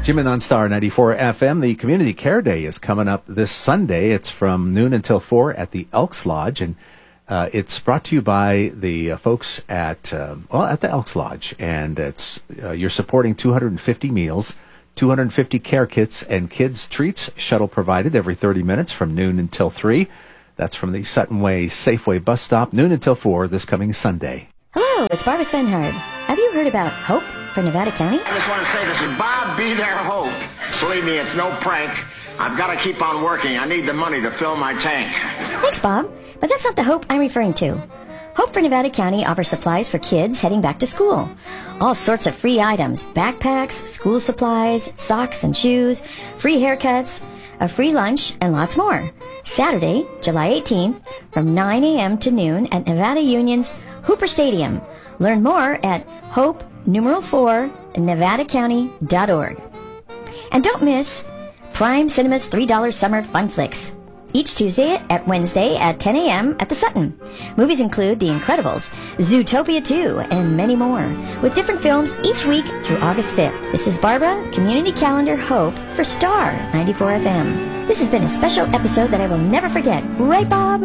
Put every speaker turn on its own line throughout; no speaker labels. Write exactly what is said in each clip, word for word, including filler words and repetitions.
Jim and on Star ninety-four F M, the Community Care Day is coming up this Sunday. It's from noon until four at the Elks Lodge, and uh, it's brought to you by the uh, folks at uh, well at the Elks Lodge, and it's uh, you're supporting two hundred fifty meals, two hundred fifty care kits, and kids treats. Shuttle provided every thirty minutes from noon until three. That's from the Sutton Way Safeway bus stop, noon until four this coming Sunday.
Hello, it's Barbara Svenhard. Have you heard about Hope for Nevada County?
I just want to say this is Bob Be There Hope. Believe me, it's no prank. I've got to keep on working. I need the money to fill my tank.
Thanks, Bob. But that's not the Hope I'm referring to. Hope for Nevada County offers supplies for kids heading back to school. All sorts of free items, backpacks, school supplies, socks and shoes, free haircuts, a free lunch, and lots more. Saturday, July eighteenth, from nine a.m. to noon at Nevada Union's Hooper Stadium. Learn more at hope numeral four nevada county dot org. And don't miss Prime Cinema's three dollar Summer Fun Flicks. Each Tuesday at Wednesday at ten a.m. at the Sutton. Movies include The Incredibles, Zootopia two, and many more, with different films each week through August fifth. This is Barbara, Community Calendar Hope for Star ninety-four F M. This has been a special episode that I will never forget. Right, Bob?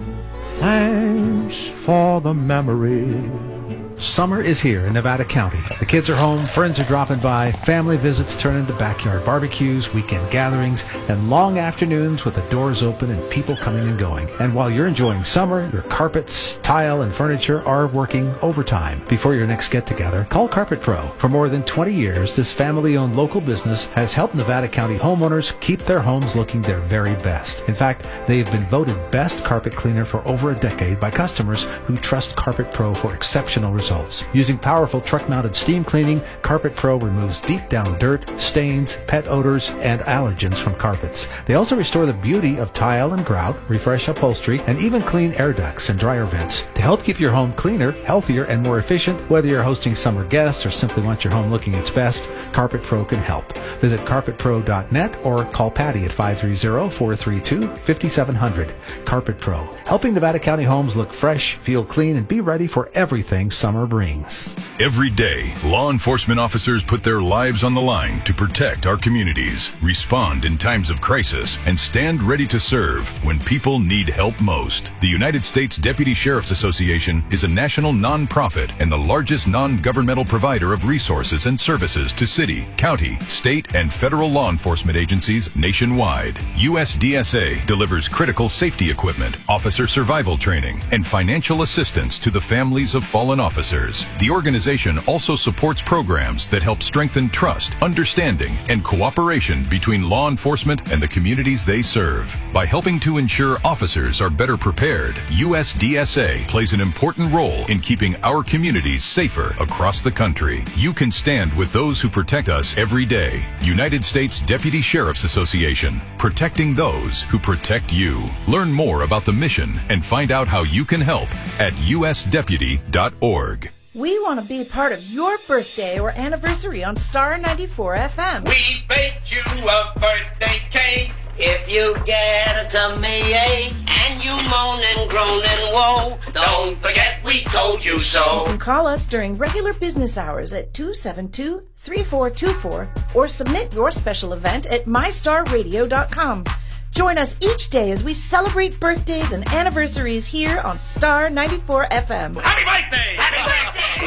Thanks for the memory.
Summer is here in Nevada County. The kids are home, friends are dropping by, family visits turn into backyard barbecues, weekend gatherings, and long afternoons with the doors open and people coming and going. And while you're enjoying summer, your carpets, tile, and furniture are working overtime. Before your next get-together, call Carpet Pro. For more than twenty years, this family-owned local business has helped Nevada County homeowners keep their homes looking their very best. In fact, they have been voted best carpet cleaner for over a decade by customers who trust Carpet Pro for exceptional results. Using powerful truck-mounted steam cleaning, Carpet Pro removes deep-down dirt, stains, pet odors, and allergens from carpets. They also restore the beauty of tile and grout, refresh upholstery, and even clean air ducts and dryer vents. To help keep your home cleaner, healthier, and more efficient, whether you're hosting summer guests or simply want your home looking its best, Carpet Pro can help. Visit carpet pro dot net or call Patty at five three zero, four three two, five seven zero zero. Carpet Pro, helping Nevada County homes look fresh, feel clean, and be ready for everything summer brings.
Every day, law enforcement officers put their lives on the line to protect our communities, respond in times of crisis, and stand ready to serve when people need help most. The United States Deputy Sheriff's Association is a national nonprofit and the largest non-governmental provider of resources and services to city, county, state, and federal law enforcement agencies nationwide. U S D S A delivers critical safety equipment, officer survival training, and financial assistance to the families of fallen officers. The organization also supports programs that help strengthen trust, understanding, and cooperation between law enforcement and the communities they serve. By helping to ensure officers are better prepared, U S D S A plays an important role in keeping our communities safer across the country. You can stand with those who protect us every day. United States Deputy Sheriff's Association, protecting those who protect you. Learn more about the mission and find out how you can help at U S deputy dot org.
We want to be a part of your birthday or anniversary on Star ninety-four F M.
We baked you a birthday cake. If you get a tummy ache and you moan and groan and woe, don't forget we told you so.
You can call us during regular business hours at two seven two, three four two four or submit your special event at my star radio dot com. Join us each day as we celebrate birthdays and anniversaries here on Star ninety-four F M.
Happy birthday! Happy birthday!